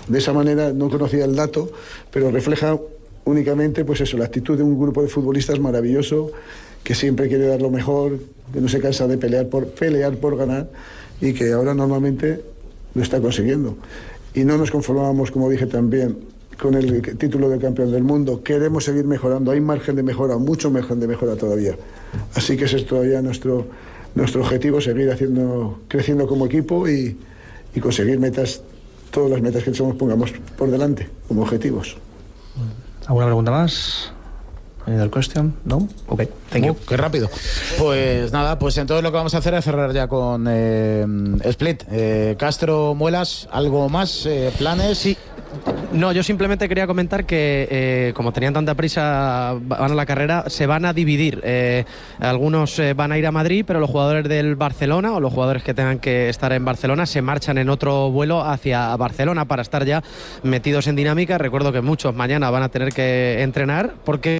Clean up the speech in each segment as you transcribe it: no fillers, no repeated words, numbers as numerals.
De esa manera no conocía el dato, pero refleja únicamente pues eso, la actitud de un grupo de futbolistas maravilloso, que siempre quiere dar lo mejor, que no se cansa de pelear por ganar, y que ahora normalmente lo está consiguiendo. Y no nos conformamos, como dije también, con el título de campeón del mundo. Queremos seguir mejorando, hay margen de mejora, mucho margen de mejora todavía. Así que ese es todavía nuestro objetivo, seguir creciendo como equipo y conseguir todas las metas que nos pongamos por delante como objetivos. ¿Alguna pregunta más? ¿Any question? ¿No? Ok, thank you. Qué rápido. Pues nada, pues entonces lo que vamos a hacer es cerrar ya con Split. Castro, Muelas, ¿algo más? ¿Planes? Sí. No, yo simplemente quería comentar que como tenían tanta prisa, van a la carrera, se van a dividir. Algunos van a ir a Madrid, pero los jugadores del Barcelona o los jugadores que tengan que estar en Barcelona se marchan en otro vuelo hacia Barcelona para estar ya metidos en dinámica. Recuerdo que muchos mañana van a tener que entrenar porque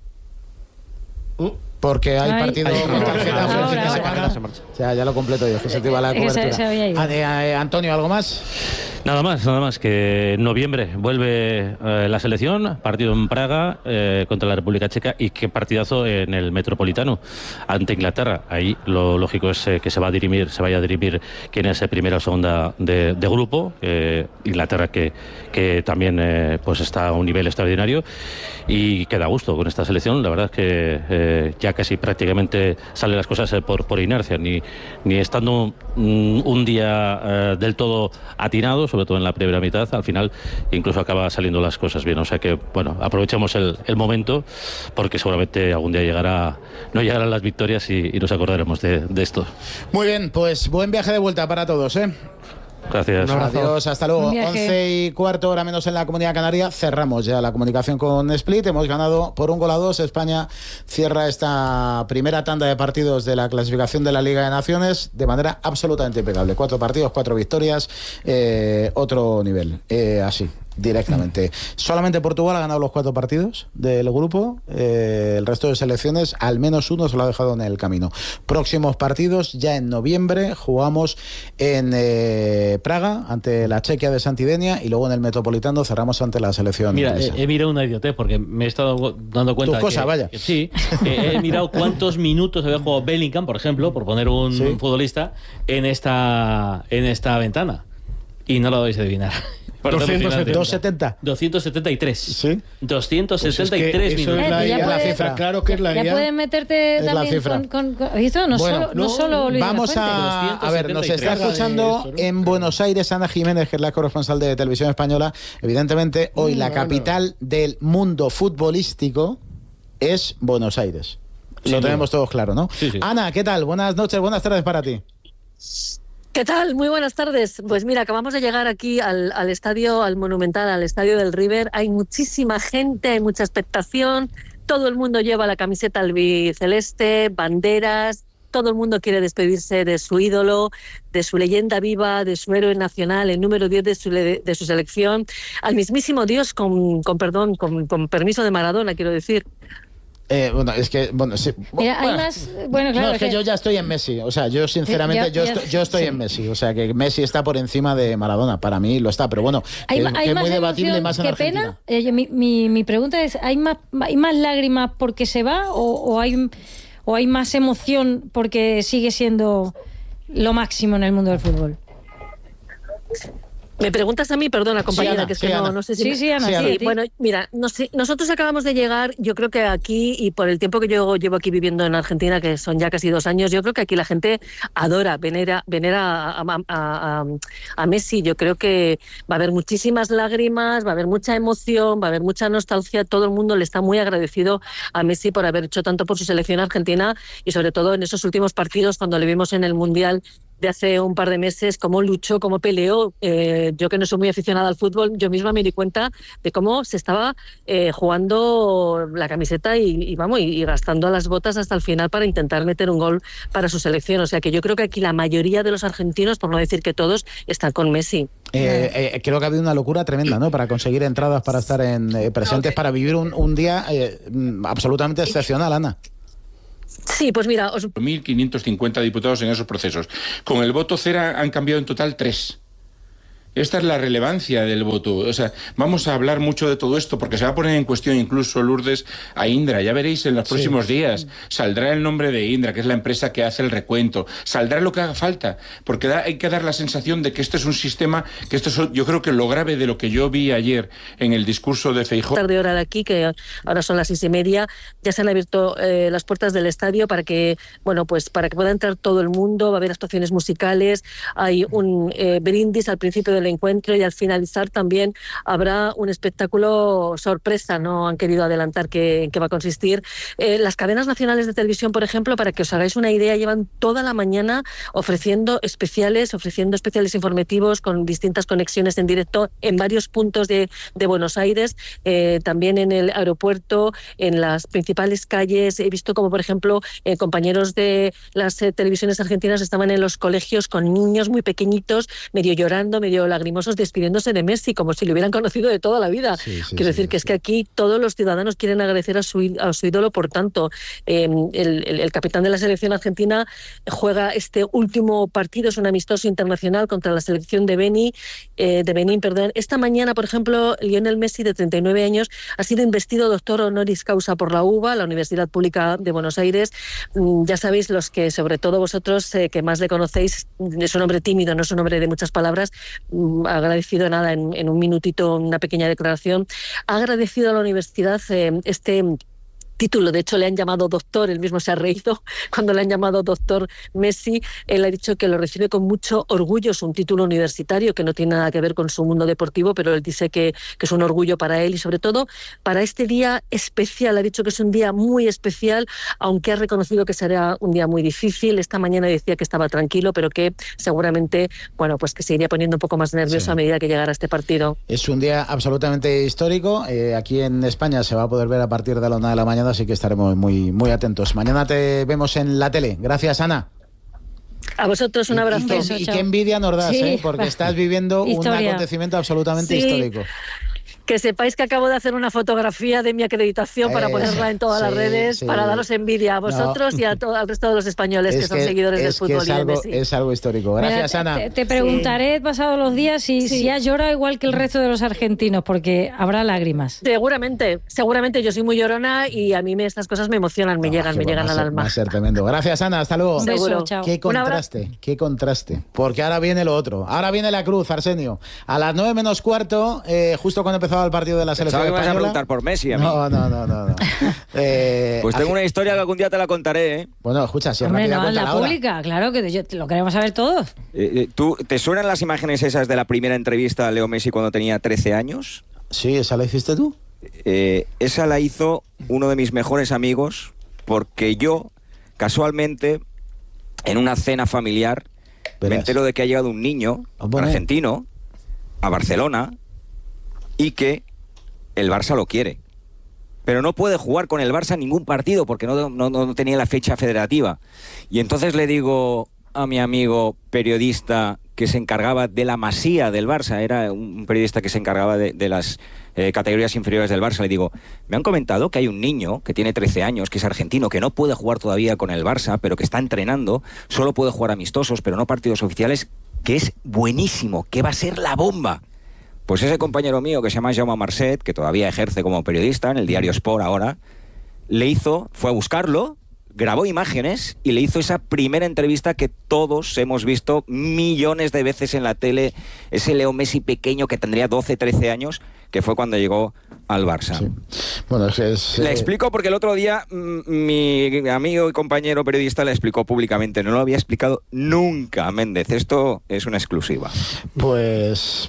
hay partido contra el Getafe el fin de semana. O sea, ya lo completo yo, que se te iba la cobertura. Antonio, ¿algo más? Nada más que en noviembre vuelve la selección, partido en Praga contra la República Checa, y qué partidazo en el Metropolitano ante Inglaterra. Ahí lo lógico es que se vaya a dirimir quién es primera o segunda de grupo. Inglaterra que también pues está a un nivel extraordinario y que da gusto con esta selección. La verdad es que ya casi prácticamente salen las cosas por inercia, ni estando un día del todo atinados, sobre todo en la primera mitad, al final incluso acaba saliendo las cosas bien. O sea que, bueno, aprovechemos el momento, porque seguramente algún día no llegarán las victorias y nos acordaremos de esto. Muy bien, pues buen viaje de vuelta para todos, ¿eh? Gracias. Adiós, hasta luego. 11:15, hora menos en la Comunidad Canaria. Cerramos ya la comunicación con Split. Hemos ganado por 1-2. España cierra esta primera tanda de partidos de la clasificación de la Liga de Naciones de manera absolutamente impecable. 4 partidos, 4 victorias, otro nivel. Así, directamente. Solamente Portugal ha ganado los 4 partidos del grupo. El resto de selecciones, al menos uno se lo ha dejado en el camino. Próximos partidos ya en noviembre. Jugamos en Praga ante la Chequia de Santidenia y luego en el Metropolitano cerramos ante la selección inglesa. He mirado una idiotez porque me he estado dando cuenta vaya. Sí, he mirado cuántos minutos había jugado Bellingham, por ejemplo, por poner un futbolista en esta ventana, y no lo vais a adivinar. 270. 273. ¿Sí? 273 pues minutos. Es la cifra. Claro que es la ya pueden meterte es también con esto, no solo Luis vamos de la a ver, nos está escuchando en Buenos Aires Ana Jiménez, que es la corresponsal de Televisión Española. Evidentemente, hoy la capital del mundo futbolístico es Buenos Aires. Lo tenemos todos claro, ¿no? Sí. Ana, ¿qué tal? Buenas noches, buenas tardes para ti. ¿Qué tal? Muy buenas tardes. Pues mira, acabamos de llegar aquí al estadio, al Monumental, al estadio del River. Hay muchísima gente, hay mucha expectación. Todo el mundo lleva la camiseta albiceleste, banderas. Todo el mundo quiere despedirse de su ídolo, de su leyenda viva, de su héroe nacional, el número 10 de su selección. Al mismísimo Dios, con permiso de Maradona, quiero decir. Es que, sí. Mira, hay más, claro. No, es que yo ya estoy en Messi. O sea, yo sinceramente, yo estoy en Messi. O sea, que Messi está por encima de Maradona. Para mí lo está, pero bueno, hay es más muy debatible emoción, más en qué Argentina. Pena. Mi pregunta es, ¿hay más lágrimas porque se va o hay más emoción porque sigue siendo lo máximo en el mundo del fútbol? ¿Me preguntas a mí? Perdona, compañera, sí, Ana, que es que no sé si... Sí, Ana. Sí, bueno, mira, nosotros acabamos de llegar, yo creo que aquí, y por el tiempo que yo llevo aquí viviendo en Argentina, que son ya casi 2 años, yo creo que aquí la gente adora, venera a Messi. Yo creo que va a haber muchísimas lágrimas, va a haber mucha emoción, va a haber mucha nostalgia. Todo el mundo le está muy agradecido a Messi por haber hecho tanto por su selección argentina, y sobre todo en esos últimos partidos cuando le vimos en el Mundial de hace un par de meses, cómo luchó, cómo peleó. Yo que no soy muy aficionada al fútbol, yo misma me di cuenta de cómo se estaba jugando la camiseta y gastando a las botas hasta el final para intentar meter un gol para su selección. O sea que yo creo que aquí la mayoría de los argentinos, por no decir que todos, están con Messi. Creo que ha habido una locura tremenda, ¿no? Para conseguir entradas, para estar presentes, para vivir un día absolutamente excepcional, Ana. Sí, pues mira... 1.550 diputados en esos procesos. Con el voto cero han cambiado en total 3. Esta es la relevancia del voto. O sea, vamos a hablar mucho de todo esto porque se va a poner en cuestión incluso, Lourdes, a Indra. Ya veréis en los próximos días. Saldrá el nombre de Indra, que es la empresa que hace el recuento. Saldrá lo que haga falta, porque hay que dar la sensación de que esto es un sistema, que esto es, yo creo que lo grave de lo que yo vi ayer en el discurso de Feijóo. Tarde hora de aquí, que ahora son las 6:30, ya se han abierto las puertas del estadio para que, bueno, pues para que pueda entrar todo el mundo. Va a haber actuaciones musicales, hay un brindis al principio del encuentro y al finalizar también habrá un espectáculo sorpresa. No han querido adelantar en qué va a consistir. Las cadenas nacionales de televisión, por ejemplo, para que os hagáis una idea, llevan toda la mañana ofreciendo especiales informativos con distintas conexiones en directo en varios puntos de Buenos Aires, también en el aeropuerto, en las principales calles. He visto como, por ejemplo, compañeros de las televisiones argentinas estaban en los colegios con niños muy pequeñitos, medio llorando, medio lagrimosos, despidiéndose de Messi, como si lo hubieran conocido de toda la vida. Quiero decir que es que aquí todos los ciudadanos quieren agradecer a su ídolo. Por tanto, el capitán de la selección argentina juega este último partido, es un amistoso internacional contra la selección de Benín. Esta mañana, por ejemplo, Lionel Messi, de 39 años, ha sido investido doctor honoris causa por la UBA, la Universidad Pública de Buenos Aires. Ya sabéis, los que, sobre todo vosotros, que más le conocéis, es un hombre tímido, no es un hombre de muchas palabras. Ha agradecido en un minutito una pequeña declaración. Ha agradecido a la universidad este título. De hecho, le han llamado doctor, él mismo se ha reído cuando le han llamado doctor Messi. Él ha dicho que lo recibe con mucho orgullo, es un título universitario que no tiene nada que ver con su mundo deportivo, pero él dice que es un orgullo para él y sobre todo para este día especial. Ha dicho que es un día muy especial, aunque ha reconocido que será un día muy difícil. Esta mañana decía que estaba tranquilo, pero que seguramente, bueno, pues que se iría poniendo un poco más nervioso a medida que llegara este partido. Es un día absolutamente histórico. Aquí en España se va a poder ver a partir de la 1 de la mañana, así que estaremos muy, muy atentos. Mañana te vemos en la tele. Gracias, Ana. A vosotros un abrazo. Y qué envidia nos das, porque estás viviendo un acontecimiento absolutamente histórico. Que sepáis que acabo de hacer una fotografía de mi acreditación para ponerla en todas las redes, para daros envidia a vosotros y al resto de los españoles que son seguidores del fútbol. Es algo histórico. Gracias, Ana. Te preguntaré pasados los días si has llorado igual que el resto de los argentinos, porque habrá lágrimas. Seguramente yo soy muy llorona y a mí estas cosas me emocionan, me llegan al alma. Va a ser tremendo. Gracias, Ana. Hasta luego. Un beso, chao. Qué contraste. Porque ahora viene lo otro. Ahora viene la cruz, Arsenio. A las 9 menos cuarto, justo cuando empezó el partido de la selección española. ¿Sabes que me vas a preguntar por Messi a mí? No. Pues tengo una historia que algún día te la contaré, ¿eh? Bueno, escucha, si es Hombre, rápida, no, en la cuéntala ahora. pública, claro, que lo queremos saber todos. ¿Tú te suenan las imágenes esas de la primera entrevista a Leo Messi cuando tenía 13 años? Sí, ¿esa la hiciste tú? Esa la hizo uno de mis mejores amigos, porque yo, casualmente, en una cena familiar, me entero de que ha llegado un niño argentino a Barcelona y que el Barça lo quiere. Pero no puede jugar con el Barça ningún partido porque no tenía la fecha federativa. Y entonces le digo a mi amigo periodista que se encargaba de la masía del Barça, era un periodista que se encargaba de las categorías inferiores del Barça, le digo, me han comentado que hay un niño que tiene 13 años, que es argentino, que no puede jugar todavía con el Barça, pero que está entrenando, solo puede jugar amistosos, pero no partidos oficiales, que es buenísimo, que va a ser la bomba. Pues ese compañero mío que se llama Jaume Marcet, que todavía ejerce como periodista en el diario Sport ahora, fue a buscarlo, grabó imágenes y le hizo esa primera entrevista que todos hemos visto millones de veces en la tele, ese Leo Messi pequeño que tendría 12, 13 años, que fue cuando llegó al Barça. Sí. Bueno, le explico porque el otro día mi amigo y compañero periodista le explicó públicamente, no lo había explicado nunca, Méndez, esto es una exclusiva. Pues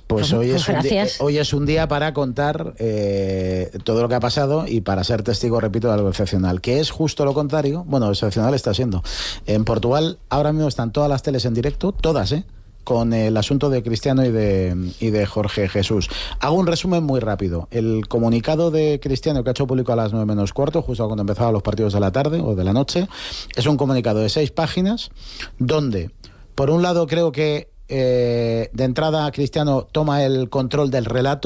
hoy es un día para contar todo lo que ha pasado y para ser testigo, repito, de algo excepcional, que es justo lo contrario. Bueno, excepcional está siendo. En Portugal ahora mismo están todas las teles en directo, todas, con el asunto de Cristiano y de Jorge Jesús. Hago un resumen muy rápido. El comunicado de Cristiano que ha hecho público a las 9 menos cuarto, justo cuando empezaban los partidos de la tarde o de la noche, es un comunicado de 6 páginas donde, por un lado, creo que de entrada Cristiano toma el control del relato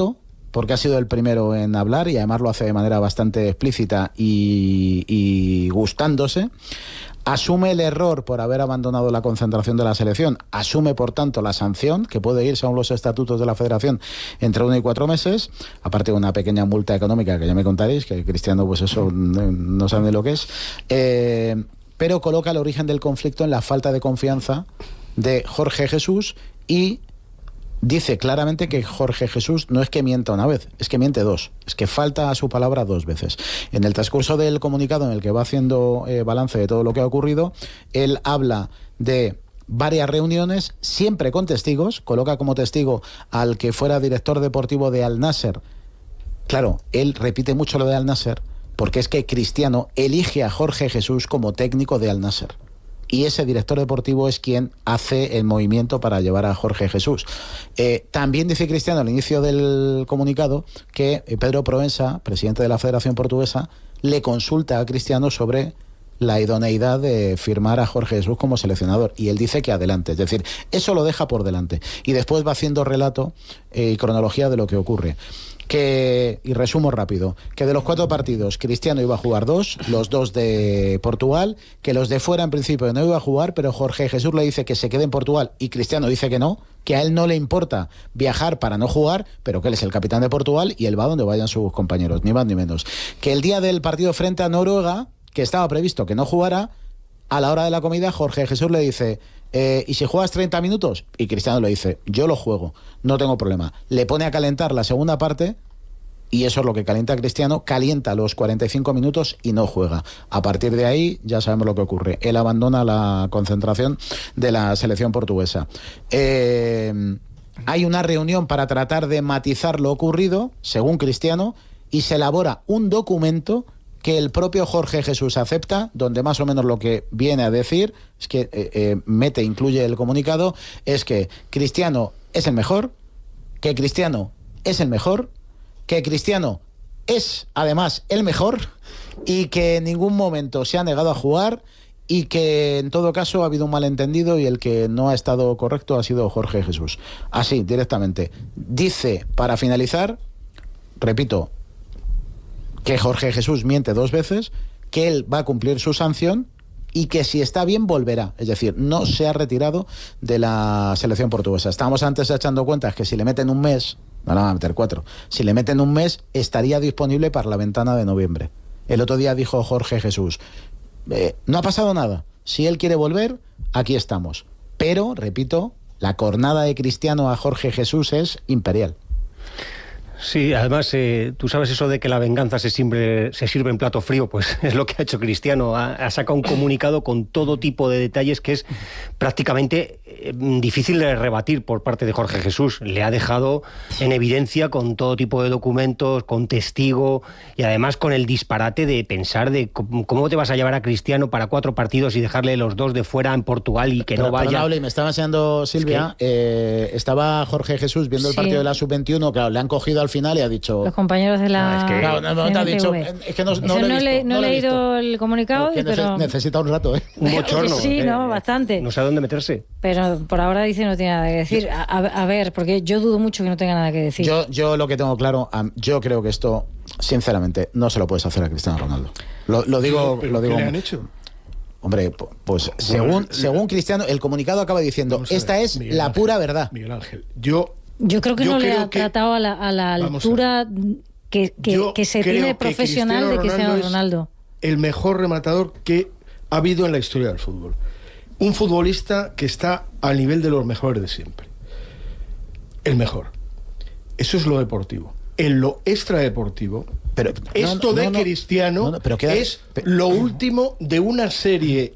porque ha sido el primero en hablar y además lo hace de manera bastante explícita y gustándose. Asume el error por haber abandonado la concentración de la selección, asume por tanto la sanción, que puede ir según los estatutos de la Federación entre 1 y 4 meses, aparte de una pequeña multa económica que ya me contaréis, que Cristiano pues eso no sabe ni lo que es, pero coloca el origen del conflicto en la falta de confianza de Jorge Jesús y dice claramente que Jorge Jesús no es que mienta una vez, es que miente 2, es que falta a su palabra 2 veces. En el transcurso del comunicado en el que va haciendo balance de todo lo que ha ocurrido, él habla de varias reuniones, siempre con testigos, coloca como testigo al que fuera director deportivo de Al Nasser. Claro, él repite mucho lo de Al Nasser, porque es que Cristiano elige a Jorge Jesús como técnico de Al Nasser. Y ese director deportivo es quien hace el movimiento para llevar a Jorge Jesús. También dice Cristiano al inicio del comunicado que Pedro Proença, presidente de la Federación Portuguesa, le consulta a Cristiano sobre la idoneidad de firmar a Jorge Jesús como seleccionador, y él dice que adelante, es decir, eso lo deja por delante, y después va haciendo relato y cronología de lo que ocurre. Y resumo rápido, que de los 4 partidos Cristiano iba a jugar 2, los 2 de Portugal, que los de fuera en principio no iba a jugar, pero Jorge Jesús le dice que se quede en Portugal y Cristiano dice que no, que a él no le importa viajar para no jugar, pero que él es el capitán de Portugal y él va donde vayan sus compañeros, ni más ni menos. Que el día del partido frente a Noruega, que estaba previsto que no jugara, a la hora de la comida Jorge Jesús le dice... ¿y si juegas 30 minutos? Y Cristiano le dice, yo lo juego, no tengo problema. Le pone a calentar la segunda parte y eso es lo que calienta a Cristiano, calienta los 45 minutos y no juega. A partir de ahí ya sabemos lo que ocurre. Él abandona la concentración de la selección portuguesa. Hay una reunión para tratar de matizar lo ocurrido, según Cristiano, y se elabora un documento que el propio Jorge Jesús acepta, donde más o menos lo que viene a decir, es que incluye el comunicado, es que Cristiano es el mejor, que Cristiano es el mejor, que Cristiano es además el mejor y que en ningún momento se ha negado a jugar y que en todo caso ha habido un malentendido y el que no ha estado correcto ha sido Jorge Jesús. Así, directamente. Dice, para finalizar, repito, que Jorge Jesús miente 2 veces, que él va a cumplir su sanción y que si está bien volverá, es decir, no se ha retirado de la selección portuguesa. Estábamos antes echando cuentas que si le meten un mes, no le van a meter 4, si le meten un mes estaría disponible para la ventana de noviembre. El otro día dijo Jorge Jesús, no ha pasado nada, si él quiere volver, aquí estamos. Pero, repito, la cornada de Cristiano a Jorge Jesús es imperial. Sí, además, tú sabes eso de que la venganza se sirve en plato frío, pues es lo que ha hecho Cristiano. Ha sacado un comunicado con todo tipo de detalles que es prácticamente difícil de rebatir por parte de Jorge Jesús. Le ha dejado en evidencia con todo tipo de documentos, con testigo y además con el disparate de pensar de cómo te vas a llevar a Cristiano para 4 partidos y dejarle los 2 de fuera en Portugal y que no vaya. Me estaba enseñando Silvia, estaba Jorge Jesús viendo el partido de la Sub-21, claro, le han cogido al final y ha dicho... Los compañeros de la... no te ha dicho... Es que no he leído el comunicado, pero... Necesita un rato, Un bochorno. Sí, bastante. No sabe dónde meterse. Pero por ahora dice no tiene nada que decir. A ver, porque yo dudo mucho que no tenga nada que decir. Yo lo que tengo claro, yo creo que esto, sinceramente, no se lo puedes hacer a Cristiano Ronaldo. Lo digo... ¿Qué le han hecho? Hombre, pues según Cristiano, el comunicado acaba diciendo, esta es la pura verdad. Miguel Ángel, yo creo que no le ha tratado a la altura que se tiene profesional de Cristiano Ronaldo. El mejor rematador que ha habido en la historia del fútbol. Un futbolista que está al nivel de los mejores de siempre. El mejor. Eso es lo deportivo. En lo extradeportivo, Cristiano es lo último de una serie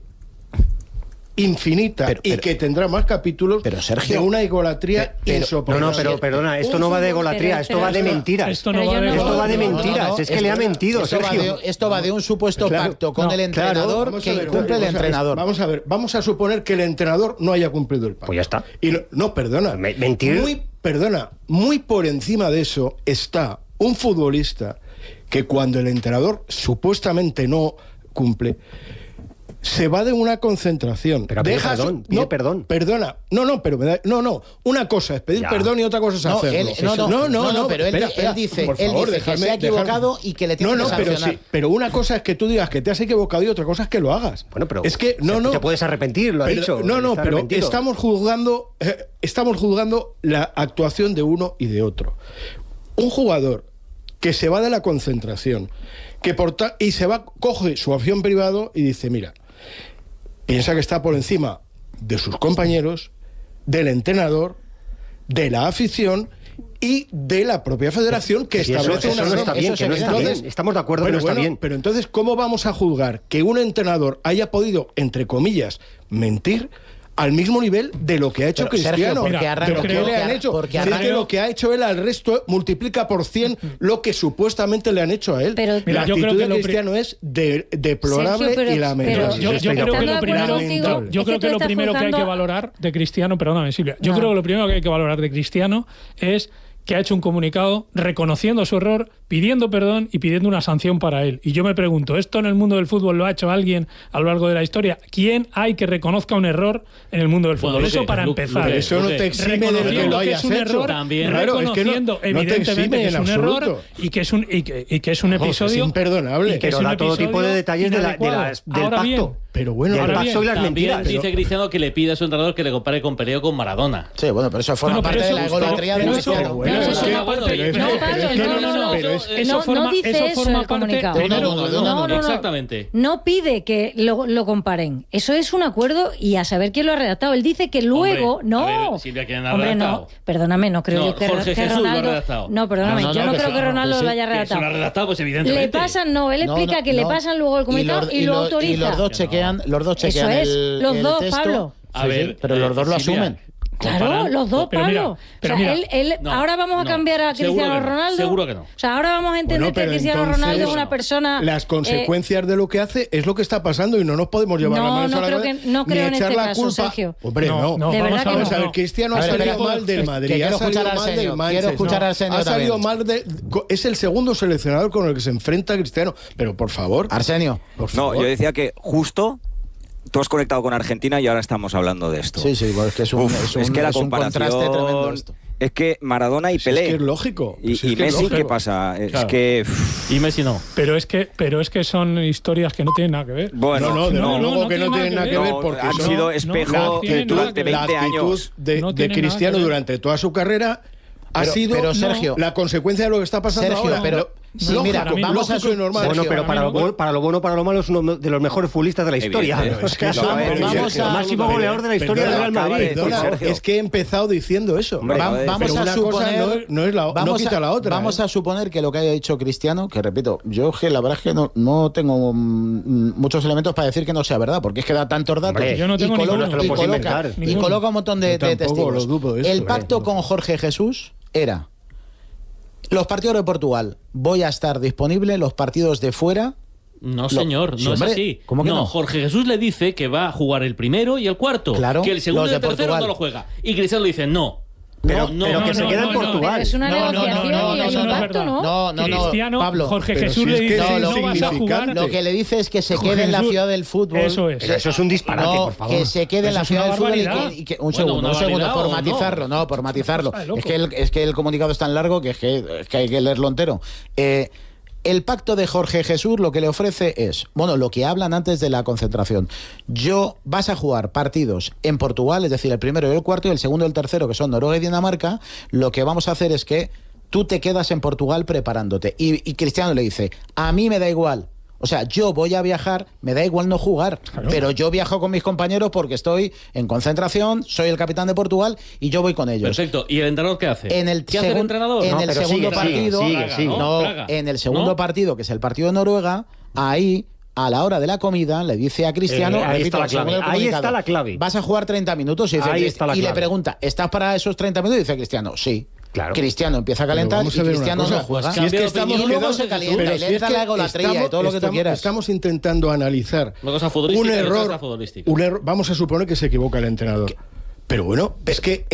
infinita y que tendrá más capítulos, pero Sergio, de una egolatría insoportable. Pero perdona, esto no va de egolatría, esto va de mentiras. Esto va de mentiras, es que le ha mentido, Sergio. Esto va de un supuesto pacto con el entrenador que incumple el entrenador. Vamos a suponer que el entrenador no haya cumplido el pacto. Pues ya está. Y perdona. Mentir. Muy por encima de eso está un futbolista que cuando el entrenador supuestamente no cumple, se va de una concentración. Pero perdón. Perdona. Una cosa es pedir perdón y otra cosa es hacerlo. Pero él dice que se ha equivocado y que le tiene que sancionar. Pero una cosa es que tú digas que te has equivocado y otra cosa es que lo hagas. Bueno, pero es que te puedes arrepentir, lo ha dicho. Pero estamos juzgando la actuación de uno y de otro. Un jugador que se va de la concentración, y coge su avión privado y dice, mira, piensa que está por encima de sus compañeros, del entrenador, de la afición y de la propia federación que establece una norma. No está bien, estamos de acuerdo que no está bien. Pero entonces, ¿cómo vamos a juzgar que un entrenador haya podido, entre comillas, mentir al mismo nivel de lo que ha hecho Cristiano? Lo que ha hecho él al resto multiplica por 100 lo que supuestamente le han hecho a él. La actitud de Cristiano es deplorable y lamentable. Yo creo que lo primero que hay que valorar de Cristiano, perdóname Silvia, yo creo que lo primero que hay que valorar de Cristiano es que ha hecho un comunicado reconociendo su error, pidiendo perdón y pidiendo una sanción para él. Y yo me pregunto, ¿esto en el mundo del fútbol lo ha hecho alguien a lo largo de la historia? ¿Quién hay que reconozca un error en el mundo del fútbol? Eso para empezar. Eso no te exime de que lo hayas hecho. Reconociendo evidentemente que es un error y que es un episodio... Es imperdonable. Pero da todo tipo de detalles del pacto. Pero bueno, también dice Cristiano que le pide a su entrenador que le compare con Pelé o con Maradona. Sí, bueno, pero eso forma parte de la egolatría de Cristiano. No dice eso en el comunicado. Exactamente. No pide que lo comparen. Eso es un acuerdo y a saber quién lo ha redactado. Él dice que luego... Silvia, ¿quién ha redactado? Perdóname, no creo yo que Ronaldo... No, perdóname, yo no creo que Ronaldo lo haya redactado. ¿Lo ha redactado? Pues evidentemente. Le pasan, él explica que le pasan luego el comunicado y lo autoriza. Y los dos chequean eso es, los dos, texto. Pablo. A ver, pero los dos lo asumen. Claro, los dos, Pablo. Ahora vamos a cambiar a Cristiano Ronaldo. Seguro que no. O sea, ahora vamos a entender que Cristiano Ronaldo es una persona... Las consecuencias de lo que hace es lo que está pasando y no nos podemos llevar la mano a la cabeza. No creo en este caso, Sergio. Hombre, no. De verdad que no. A ver, Cristiano ha salido mal del Madrid, ha salido mal del Manchester, ha salido mal de... Es el segundo seleccionador con el que se enfrenta Cristiano. Pero, por favor. Arsenio. No, yo decía que justo... Tú has conectado con Argentina y ahora estamos hablando de esto. Sí, es que es que la comparación, contraste tremendo esto. Es que Maradona y Pelé. Es que es lógico. Y Messi, ¿qué pasa? Es que... Y Messi no. Pero es que son historias que no tienen nada que ver. Bueno, luego que no tienen nada que ver porque han sido espejo durante 20 años. De Cristiano durante toda su carrera ha sido Sergio, la consecuencia de lo que está pasando ahora. Sí, mira, vamos a su normal. Bueno, pero para lo bueno, para lo malo, es uno de los mejores futbolistas de la historia. Máximo goleador de la historia del Real Madrid. Es que he empezado diciendo eso. Vamos a suponer, no quita la otra. Vamos a suponer que lo que haya dicho Cristiano, que repito, yo la verdad es que no tengo muchos elementos para decir que no sea verdad, porque es que da tantos datos. Yo no tengo y coloca un montón de testigos. El pacto con Jorge Jesús era: los partidos de Portugal, voy a estar disponible, los partidos de fuera... No, señor, no es así. ¿Cómo que no? Jorge Jesús le dice que va a jugar el primero y el cuarto. Claro, que el segundo y el tercero Portugal no lo juega. Y Cristiano le dice no. Pero que se queda en Portugal. Es una negociación y hay un pacto, ¿no? Cristiano, Pablo, Jorge Jesús le dice no vas a jugar. Lo que le dice es que se quede en la ciudad del fútbol. Eso es. Pero eso es un disparate, por favor. Que se quede en la ciudad del fútbol y que un segundo, por matizarlo. Por matizarlo. Es que el comunicado es tan largo que hay que leerlo entero. El pacto de Jorge Jesús lo que le ofrece es, lo que hablan antes de la concentración. Vas a jugar partidos en Portugal, es decir, el primero y el cuarto, y el segundo y el tercero, que son Noruega y Dinamarca. Lo que vamos a hacer es que tú te quedas en Portugal preparándote. Y Cristiano le dice, a mí me da igual. O sea, yo voy a viajar, me da igual no jugar, pero yo viajo con mis compañeros porque estoy en concentración, soy el capitán de Portugal y yo voy con ellos. Perfecto. ¿Y el entrenador qué hace? ¿Qué hace el entrenador? En el segundo partido, en el segundo partido, que es el partido de Noruega, ahí... A la hora de la comida le dice a Cristiano, ahí está la clave. Vas a jugar 30 minutos y le pregunta, ¿estás para esos 30 minutos? Y dice Cristiano, sí. Claro. Cristiano empieza a calentar y Cristiano no juega. Si es que estamos y luego se calienta y le entra la egolatría y todo lo que tú quieras. Estamos intentando analizar un error. Vamos a suponer que se equivoca el entrenador. Pero bueno, es que eso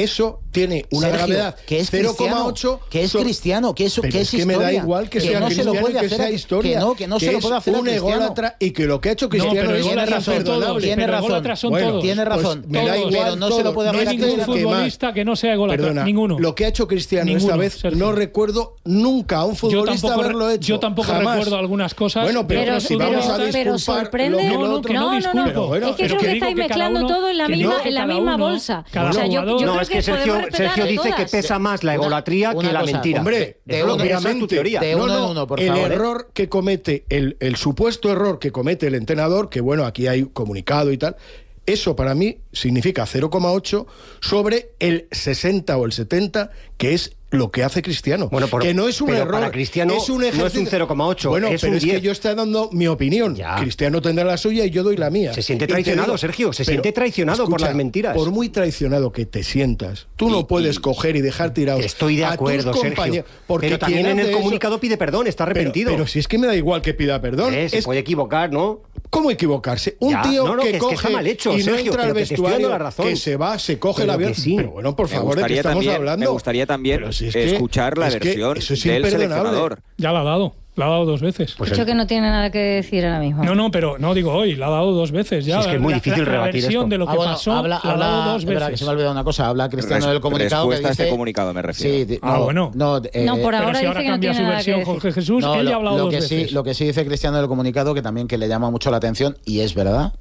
tiene una gravedad que es 0,8, que es Cristiano, que es historia. Me da igual que sea Cristiano y que sea historia. Que no se lo puede hacer a Cristiano. Un ególatra y que lo que ha hecho Cristiano es imperdonable. Tiene razón. Me da igual, pero no se lo puede hacer a ningún futbolista que no sea ególatra. Ninguno. Lo que ha hecho Cristiano esta vez, Sergio. No recuerdo nunca a un futbolista haberlo hecho. Yo tampoco recuerdo algunas cosas. Bueno, pero si vamos a disculpar, pero sorprende. No, es que creo que estáis mezclando todo en la misma bolsa. No, es que Sergio dice que pesa más la egolatría que la mentira. Hombre, obviamente, de uno en uno, por el favor. error que comete, el supuesto error que comete el entrenador, que bueno, aquí hay comunicado y tal, eso para mí significa 0,8 sobre el 60 o el 70, que es lo que hace Cristiano. Bueno, que no es un error. Para Cristiano es un no es un 0,8. Bueno, es pero un es 10. que yo estoy dando mi opinión. Ya. Cristiano tendrá la suya y yo doy la mía. Se siente traicionado, Sergio. Se siente traicionado por las mentiras. Por muy traicionado que te sientas, tú no puedes coger y dejar tirados. Estoy de acuerdo, Sergio. Pero también en el comunicado pide perdón, está arrepentido. Pero si es que me da igual que pida perdón. Se puede equivocar, ¿no? ¿Cómo equivocarse? Un tío que coge está mal hecho, y no Sergio, entra al vestuario, que se va, se coge el avión. Sí. Pero bueno, por favor, ¿de qué estamos hablando? Me gustaría también escuchar la versión del seleccionador. Ya la ha dado. La ha dado 2 veces. Pues hecho que no tiene nada que decir ahora mismo. No, pero no digo hoy, la ha dado 2 veces ya. Es que es muy difícil rebatir la versión esto. de lo que pasó, la ha dado 2 veces. Que se me ha olvidado una cosa, habla Cristiano del comunicado. Respuesta que dice, a este comunicado me refiero. Sí, bueno. No, por ahora si dice que no cambia tiene su nada versión que decir. Jorge Jesús, él ya ha hablado 2 veces. Lo que sí dice Cristiano del comunicado, que también que le llama mucho la atención, y es verdad,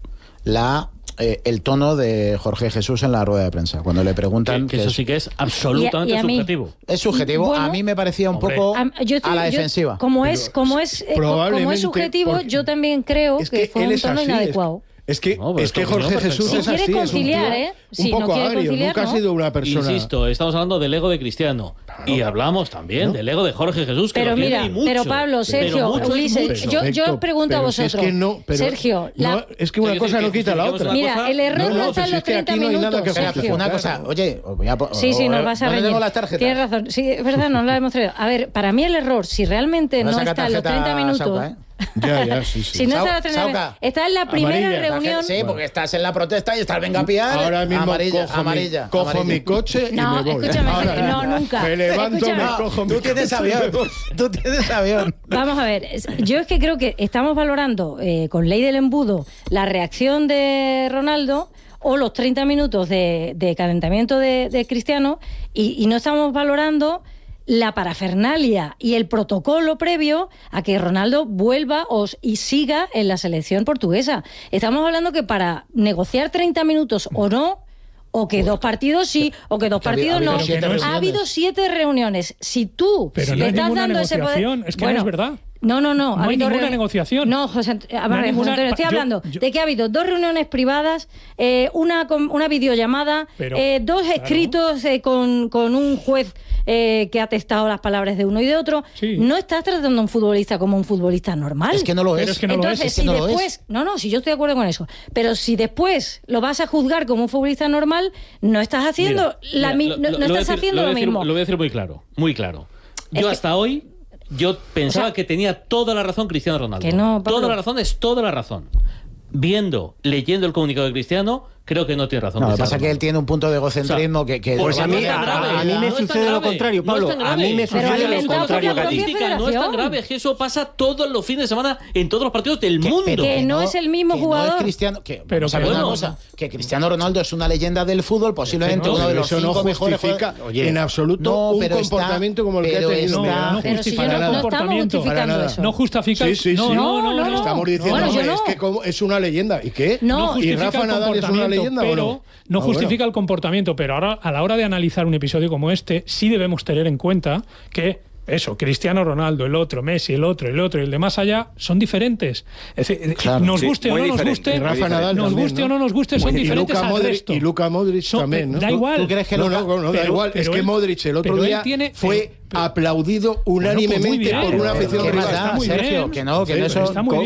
el tono de Jorge Jesús en la rueda de prensa, cuando le preguntan... Que eso sí que es absolutamente subjetivo. Es subjetivo. Bueno, a mí me parecía un poco a la defensiva. Como es subjetivo, yo también creo que fue un tono inadecuado. Es que Jorge Jesús es así, quiere conciliar, es un poco agrio, nunca ha sido una persona... Insisto, estamos hablando del ego de Cristiano. Y hablamos también del ego de Jorge Jesús, que pero lo mira, tiene mucho. Pero Pablo, Sergio, Ulises, yo pregunto a vosotros. Sergio, es que una cosa no quita la otra. Mira, el error no está en los 30 minutos, Sergio. Una cosa, oye, sí, nos vas a reñir. Tienes razón, sí, es verdad, no la hemos traído. A ver, para mí el error, si realmente no está en los 30 minutos... Ya, sí. Si no está en la primera reunión. Sí, porque estás en la protesta y estás venga a pillar. Ahora mismo amarilla. Cojo mi coche y me voy. Escúchame, no, nunca. Me levanto, me cojo mi coche. Tú tienes avión. Vamos a ver, yo es que creo que estamos valorando con ley del embudo la reacción de Ronaldo o los 30 minutos de calentamiento de Cristiano y no estamos valorando la parafernalia y el protocolo previo a que Ronaldo vuelva y siga en la selección portuguesa. Estamos hablando que para negociar 30 minutos o no, o que 2 partidos sí, o que 2 partidos no. Ha habido 7 reuniones. Si tú le estás dando ese poder... Es que no es verdad. No. No hay ninguna negociación. No, José Antonio, estoy hablando de que ha habido 2 reuniones privadas, una videollamada, 2 escritos con un juez que ha testado las palabras de uno y de otro. Sí. No estás tratando a un futbolista como un futbolista normal. Es que no lo es. Pero es que no entonces, lo es. si no después... si yo estoy de acuerdo con eso. Pero si después lo vas a juzgar como un futbolista normal, no estás haciendo lo mismo. Lo voy a decir muy claro, muy claro. Yo hasta hoy... Yo pensaba que tenía toda la razón Cristiano Ronaldo. Que no, toda la razón es toda la razón. Leyendo el comunicado de Cristiano, creo que no tiene razón. No, lo que pasa es que él tiene un punto de egocentrismo que pues a mí me sucede lo contrario, Pablo. A mí me sucede lo contrario. No es tan grave, es que eso pasa todos los fines de semana en todos los partidos del mundo. Que no es el mismo jugador. No es Cristiano, pero ¿sabes una cosa? Que Cristiano Ronaldo es una leyenda del fútbol, posiblemente uno de los 5 mejores jugadores. En absoluto un comportamiento como el que ha tenido. No justifica el comportamiento. No justifica. No. Estamos diciendo es que es una leyenda. ¿Y qué? Y Rafa Nadal es una leyenda. Pero no justifica el comportamiento, pero ahora a la hora de analizar un episodio como este sí debemos tener en cuenta que Cristiano Ronaldo, el otro, Messi, el otro y el de más allá son diferentes. Es decir, nos guste o no nos guste, Rafa Nadal nos guste o no nos guste, son diferentes al resto. Y Luka Modric también, ¿no? Da igual. ¿Tú crees que no, da igual. Es que Modric el otro día fue aplaudido unánimemente por una afición rival. Sergio, que no eso está muy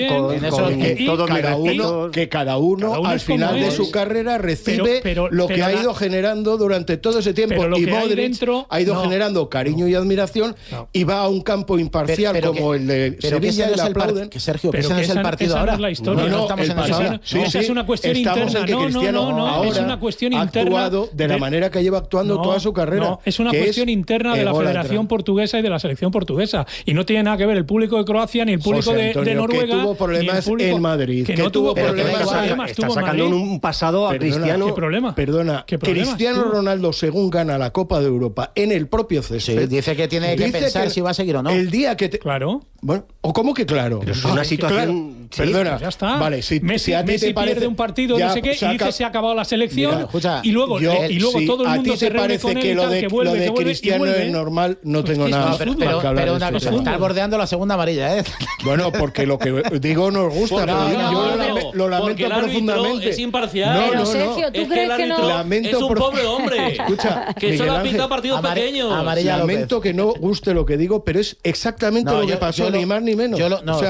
bien. Que cada uno al final de su carrera recibe lo que ha ido generando durante todo ese tiempo. Y Modric ha ido generando cariño y admiración y va a un campo imparcial como el de Sevilla y le aplauden. Sergio, que ese no es el partido ahora. No estamos en eso ahora. Esa es una cuestión interna. No, es una cuestión interna. Ha actuado de la manera que lleva actuando toda su carrera. No, es una cuestión interna de la Federación Portuguesa y de la selección portuguesa. Y no tiene nada que ver el público de Croacia ni el público de Noruega. Que tuvo problemas en Madrid. Que no tuvo problemas. Está sacando un pasado a Cristiano. ¿Qué problema? Perdona, Cristiano Ronaldo, según gana la Copa de Europa en el propio césped, dice que tiene que pensar si va a seguir o no. El día que Claro. Bueno, ¿o cómo que claro? Pero es una situación... Perdona, pues ya está. Vale, Messi pierde un partido, no sé qué, y dice se ha acabado la selección, y luego todo el mundo se reúne con él y tal, que vuelve, lo de Cristiano es normal, no tengo nada pero una cosa, estás bordeando la segunda amarilla, ¿eh? Bueno, porque lo que digo nos gusta, yo lo lamento profundamente. Es imparcial. Pero Sergio, ¿tú crees que no? Es un pobre hombre. Escucha, que solo ha pintado partidos pequeños. Lamento que no guste lo que digo, pero es exactamente lo que pasó, ni más ni menos.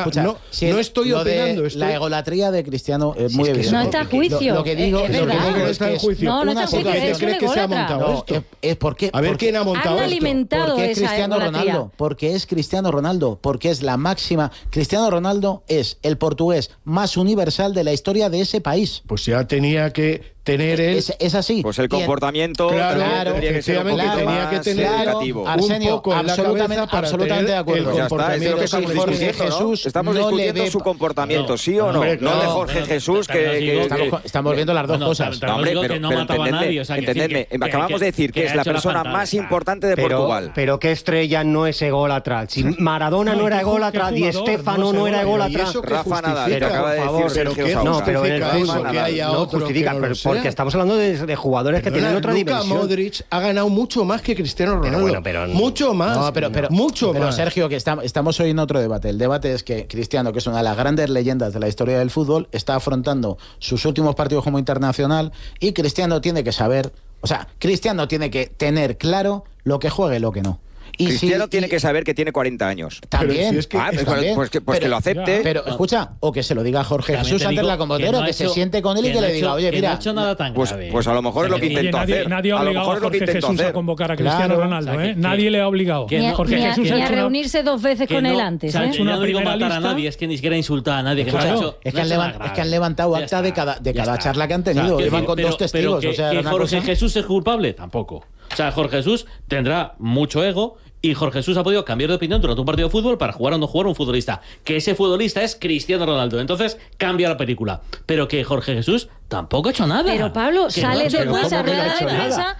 No estoy opinando. La egolatría de Cristiano es muy evidente. No está a juicio. Lo que digo es que no está en juicio. No está en juicio. ¿Crees que se ha montado esto? A ver quién ha montado esto. Alimentado ¿Por qué Cristiano Ronaldo? Porque es Cristiano Ronaldo. Porque es la máxima. Cristiano Ronaldo es el portugués más universal de la historia de ese país. Pues ya tenía que tener es así. Pues el comportamiento claro, efectivamente tenía que tener Arsenio, un poco en la cabeza para absolutamente de acuerdo. El comportamiento de Jorge Jesús. Estamos discutiendo su comportamiento, ¿sí o no? No de Jorge Jesús, que estamos viendo las dos cosas. Hombre, pero entendedme, acabamos de decir que es la persona más importante de Portugal. Pero qué estrella no es ególatra. Si Maradona no era ególatra, Di Stéfano no era ególatra. Rafa Nadal, te acaba de decir Sergio Sousa. No, pero en el fútbol no justifica, porque estamos hablando de jugadores que tienen otra dimensión. Modric ha ganado mucho más que Cristiano Ronaldo. Mucho más. Mucho más. Pero Sergio, que estamos hoy en otro debate. El debate es que Cristiano, que es una de las grandes leyendas de la historia del fútbol, está afrontando sus últimos partidos como internacional y Cristiano tiene que saber, Cristiano tiene que tener claro lo que juegue y lo que no. Cristiano tiene que saber que tiene 40 años. También. Pues que lo acepte. Pero escucha, o que se lo diga a Jorge Jesús antes de la convocatoria, que se siente con él y que le diga, oye, mira. No ha hecho nada tan grave. Pues a lo mejor es lo que intentó hacer. Nadie ha obligado a Jorge Jesús a convocar a Cristiano Ronaldo, ¿eh? Nadie le ha obligado. Jorge Jesús ni a reunirse dos veces con él antes. No digo matar a nadie, es que ni siquiera insultar a nadie. Es que han levantado acta de cada charla que han tenido. Llevan con dos testigos. ¿Que Jorge Jesús es culpable? Tampoco. Jorge Jesús tendrá mucho ego y Jorge Jesús ha podido cambiar de opinión durante un partido de fútbol para jugar o no jugar a un futbolista. Que ese futbolista es Cristiano Ronaldo. Entonces cambia la película. Pero que Jorge Jesús tampoco ha hecho nada. Pero Pablo, sale después a rueda de prensa,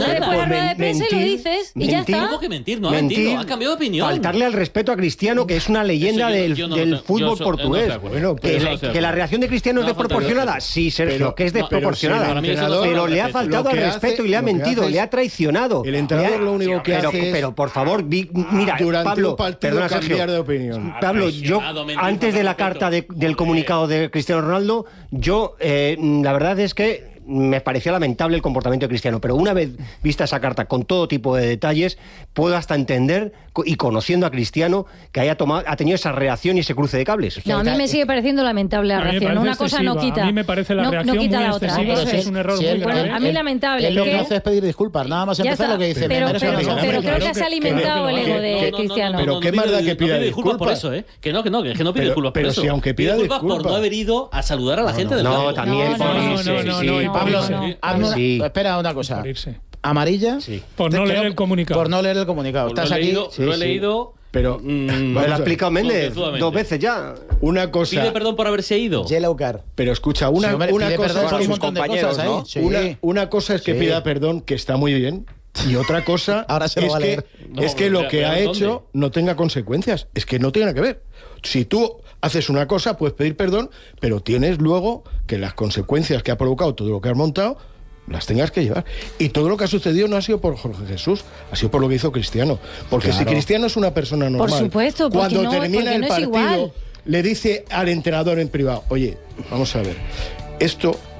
y lo dices y ya está. ¿Cómo que mentir? No ha mentido, ha cambiado de opinión. Faltarle al respeto a Cristiano, que es una leyenda del fútbol portugués. Que la reacción de Cristiano es desproporcionada. Sí, Sergio, que es desproporcionada. Pero le ha faltado al respeto y le ha mentido, le ha traicionado. El entrenador lo único que hace pero por favor, mira, Pablo, perdona, cambiar de opinión. Pablo, yo antes de la carta del comunicado de Cristiano Ronaldo, yo la verdad es que me parecía lamentable el comportamiento de Cristiano, pero una vez vista esa carta con todo tipo de detalles, puedo hasta entender, y conociendo a Cristiano, que ha tenido esa reacción y ese cruce de cables. No, a mí me sigue pareciendo lamentable la reacción. Una cosa no quita. A mí me parece la reacción muy excesiva. Es un error muy grave. A mí lamentable. Lo que hace es pedir disculpas, nada más empezar lo que dice. Pero creo que se ha alimentado el ego de Cristiano. Pero qué más da que pida disculpas por eso, ¿eh? Que no pide disculpas por eso. Pero si aunque pida disculpas por no haber ido a saludar a la gente del campo. No, también por no, Pablo, espera una cosa. Amarilla por no leer el comunicado. Por no leer el comunicado. Estás aquí. Lo he leído. Pero lo ha explicado Méndez 2 veces ya. Una cosa. Pide perdón por haberse ido. Yellow card. Pero escucha, una cosa por un montón de cosas, ¿no? Una cosa es que pida perdón, que está muy bien. Y otra cosa ahora se lo va a leer. Es que lo que ha hecho no tenga consecuencias. Es que no tiene nada que ver. Si tú haces una cosa, puedes pedir perdón, pero tienes luego que las consecuencias que ha provocado todo lo que has montado las tengas que llevar. Y todo lo que ha sucedido no ha sido por Jorge Jesús, ha sido por lo que hizo Cristiano. Porque si Cristiano es una persona normal, por supuesto, cuando termina el partido, le dice al entrenador en privado, oye, vamos a ver, esto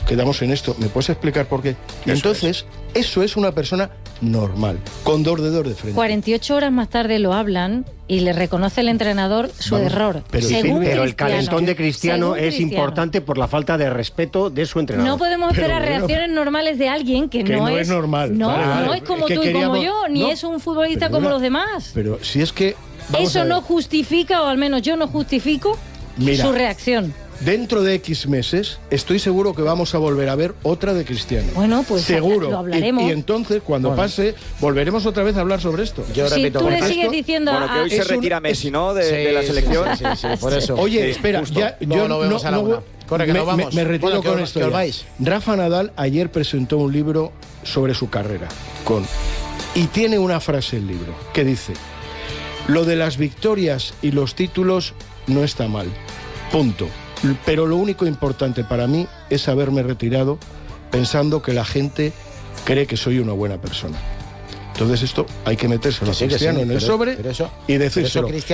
quedamos en esto. ¿Me puedes explicar por qué? Y entonces, eso es una persona normal, con dos dedos de frente. 48 horas más tarde lo hablan y le reconoce el entrenador su error. Pero el calentón de Cristiano es importante por la falta de respeto de su entrenador. No podemos esperar reacciones normales de alguien que no es normal. No es como tú y como yo, ni es un futbolista como los demás. Pero si es que... Eso no justifica, o al menos yo no justifico, su reacción. Dentro de X meses, estoy seguro que vamos a volver a ver otra de Cristiano. Bueno, pues seguro. Lo hablaremos. Y entonces, cuando pase, volveremos otra vez a hablar sobre esto. Yo repito, tú le sigues diciendo... Bueno, que hoy se retira Messi, ¿no? De la selección. Sí, por eso. Oye, espera, yo no me retiro con esto. Rafa Nadal ayer presentó un libro sobre su carrera. Y tiene una frase el libro, que dice: lo de las victorias y los títulos no está mal. Punto. Pero lo único importante para mí es haberme retirado pensando que la gente cree que soy una buena persona. Entonces esto hay que metérselo a Cristiano en el sobre y decírselo.